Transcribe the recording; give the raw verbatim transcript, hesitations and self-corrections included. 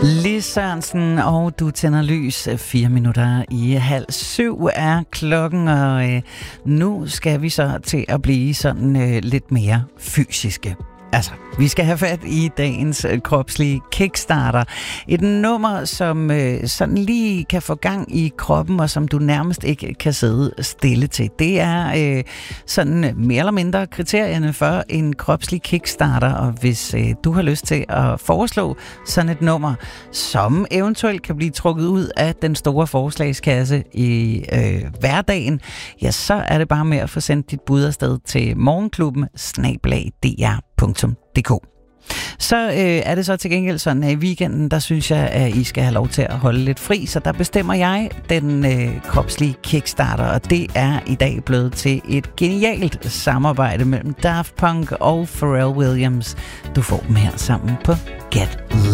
Lis Sørensen, og du tænder lys. Fire minutter i halv syv er klokken, og øh, nu skal vi så til at blive sådan øh, lidt mere fysiske. Altså, vi skal have fat i dagens øh, kropslige kickstarter. Et nummer, som øh, sådan lige kan få gang i kroppen, og som du nærmest ikke kan sidde stille til. Det er øh, sådan mere eller mindre kriterierne for en kropslig kickstarter, og hvis øh, du har lyst til at foreslå sådan et nummer, som eventuelt kan blive trukket ud af den store forslagskasse i øh, hverdagen, ja, så er det bare med at få sendt dit bud afsted til morgenklubben snabel-a d r punktum d k. Så øh, er det så til gengæld sådan, at i weekenden, der synes jeg, at I skal have lov til at holde lidt fri, så der bestemmer jeg den øh, kropslige kickstarter, og det er i dag blevet til et genialt samarbejde mellem Daft Punk og Pharrell Williams. Du får dem her sammen på Get